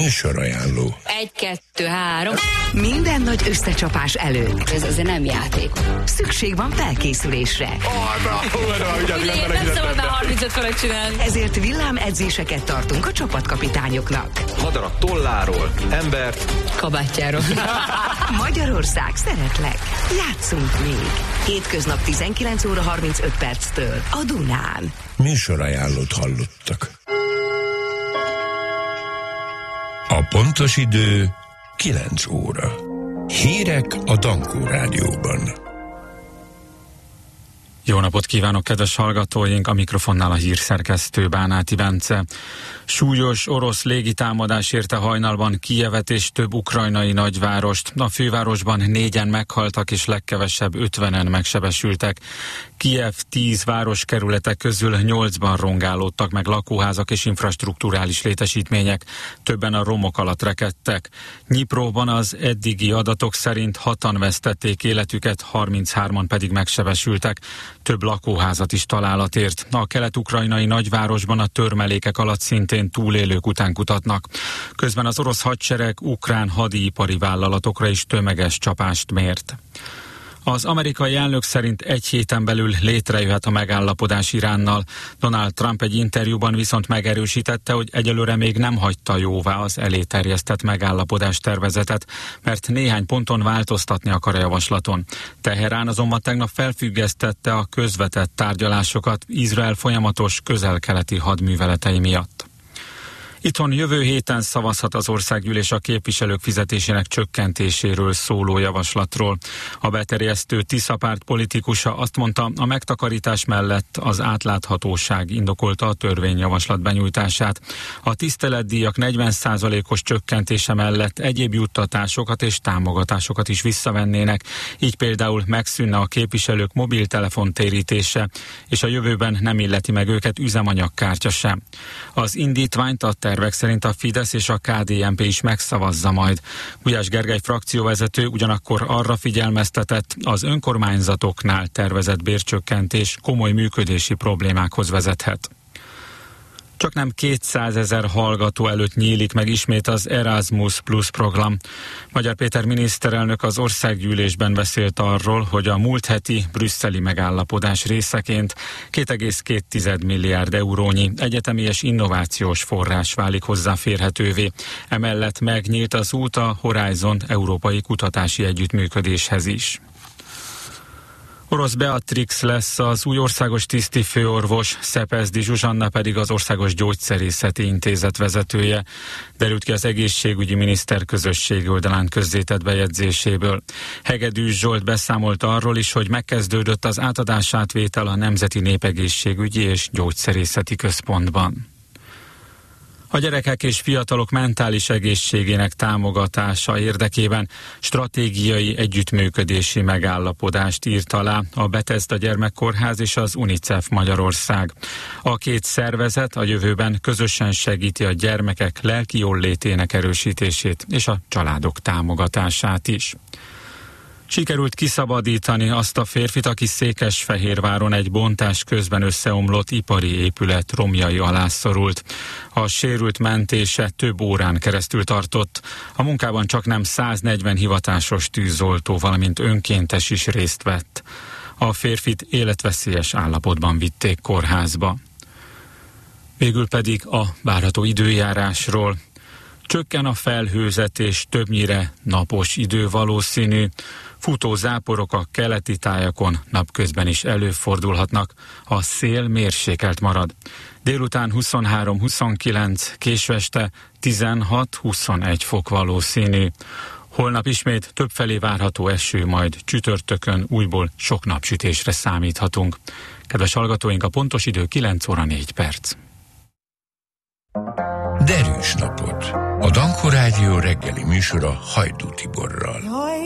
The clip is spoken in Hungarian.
Műsorajánló. 1, 2, 3. Minden nagy összecsapás előtt. Ez azért nem játék. Szükség van felkészülésre. Nem szabad már 35 fölött csinálni. Ezért villámedzéseket tartunk a csapatkapitányoknak. Madarat tolláról, embert Kabátjáról. Magyarország, szeretlek. Játszunk még. Hétköznap 19 óra 35 perctől a Dunán. Műsorajánlót hallottak. A pontos idő 9 óra. Hírek a Dankó Rádióban. Jó napot kívánok, kedves hallgatóink! A mikrofonnál a hírszerkesztő Bánáti Bence. Súlyos orosz légitámadás érte hajnalban Kijevet és több ukrajnai nagyvárost. A fővárosban 4-en meghaltak és legkevesebb 50-en megsebesültek. Kijev 10 városkerülete közül 8-ban rongálódtak meg lakóházak és infrastrukturális létesítmények. Többen a romok alatt rekedtek. Nyipróban az eddigi adatok szerint 6-an vesztették életüket, 33-an pedig megsebesültek. Több lakóházat is találat ért. A kelet-ukrajnai nagyvárosban a törmelékek alatt szintén túlélők után kutatnak. Közben az orosz hadsereg ukrán hadipari vállalatokra is tömeges csapást mért. Az amerikai elnök szerint egy héten belül létrejöhet a megállapodás Iránnal. Donald Trump egy interjúban viszont megerősítette, hogy egyelőre még nem hagyta jóvá az elé terjesztett megállapodás tervezetet, mert néhány ponton változtatni akar a javaslaton. Teherán azonban tegnap felfüggesztette a közvetett tárgyalásokat Izrael folyamatos közel-keleti hadműveletei miatt. Itthon jövő héten szavazhat az országgyűlés a képviselők fizetésének csökkentéséről szóló javaslatról. A beterjesztő Tisza párt politikusa azt mondta, a megtakarítás mellett az átláthatóság indokolta a törvényjavaslat benyújtását. A tiszteletdíjak 40%-os csökkentése mellett egyéb juttatásokat és támogatásokat is visszavennének, így például megszűnne a képviselők mobiltelefontérítése, és a jövőben nem illeti meg őket üzemanyagkártya sem. Az indítványt a tervek szerint a Fidesz és a KDNP is megszavazza majd. Gulyás Gergely frakcióvezető ugyanakkor arra figyelmeztetett, az önkormányzatoknál tervezett bércsökkentés komoly működési problémákhoz vezethet. Csaknem 200 000 hallgató előtt nyílik meg ismét az Erasmus Plus program. Magyar Péter miniszterelnök az országgyűlésben beszélt arról, hogy a múlt heti brüsszeli megállapodás részeként 2,2 milliárd eurónyi egyetemi és innovációs forrás válik hozzáférhetővé. Emellett megnyílt az út a Horizon európai kutatási együttműködéshez is. Orosz Beatrix lesz az új országos tisztifőorvos, Szepezdi Zsuzsanna pedig az Országos Gyógyszerészeti Intézet vezetője, derült ki az egészségügyi miniszter közösségi oldalán közzétett bejegyzéséből. Hegedűs Zsolt beszámolt arról is, hogy megkezdődött az átadásátvétel a Nemzeti Népegészségügyi és Gyógyszerészeti Központban. A gyerekek és fiatalok mentális egészségének támogatása érdekében stratégiai együttműködési megállapodást írt alá a Bethesda Gyermekkórház és az UNICEF Magyarország. A két szervezet a jövőben közösen segíti a gyermekek lelki jólétének erősítését és a családok támogatását is. Sikerült kiszabadítani azt a férfit, aki Székesfehérváron egy bontás közben összeomlott ipari épület romjai alá szorult. A sérült mentése több órán keresztül tartott. A munkában csaknem 140 hivatásos tűzoltó, valamint önkéntes is részt vett. A férfit életveszélyes állapotban vitték kórházba. Végül pedig a várható időjárásról. Csökken a felhőzet és többnyire napos idő valószínű. Futó záporok a keleti tájakon napközben is előfordulhatnak, a szél mérsékelt marad. Délután 23-29, késő este 16-21 fok valószínű. Holnap ismét többfelé várható eső, majd csütörtökön újból sok napsütésre számíthatunk. Kedves hallgatóink, a pontos idő 9 óra 4 perc. Derűs napot! A Dankó Rádió reggeli műsora Hajdú Tiborral.